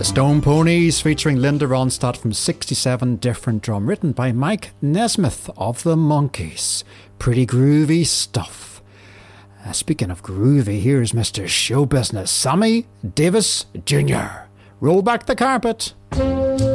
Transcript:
The Stone Ponies featuring Linda Ronstadt from 67 Different Drum, written by Mike Nesmith of the Monkees. Pretty groovy stuff. Speaking of groovy, here's Mr. Show Business, Sammy Davis Jr. Roll back the carpet.